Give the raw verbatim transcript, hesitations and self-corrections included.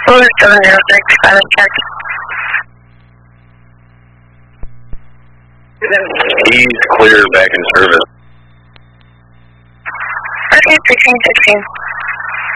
Four seven zero six, silent check. He's clear back in service. Okay, sixteen sixteen.